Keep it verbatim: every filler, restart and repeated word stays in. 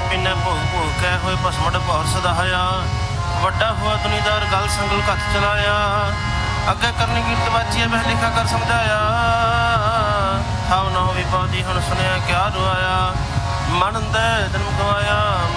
ਪੀਨੇ ਭੋਗ ਭੋਗ ਕੇ ਹੋਏ ਭਸਮੜ ਭੌਰ ਸਦਾਇਆ। ਵੱਡਾ ਹੋਆ ਦੁਨੀਦਾਰ ਗਲ ਸੰਗਲ ਘੱਤ ਚਲਾਇਆ। ਅੱਗੇ ਕਰਨੀ ਕੀਰਤ ਬਾਚੀਏ ਬਹਿ ਲਿਖਾ ਕਰ ਸਮਝਾਇਆ। ਹਾਉ ਨਾ ਹੋਵੀ ਪਾਦੀ ਹੁਣ ਸੁਣਿਆ ਕਿਆ ਰੁਆਇਆ। ਮਨ ਦੇ ਜਨਮ ਗਵਾਇਆ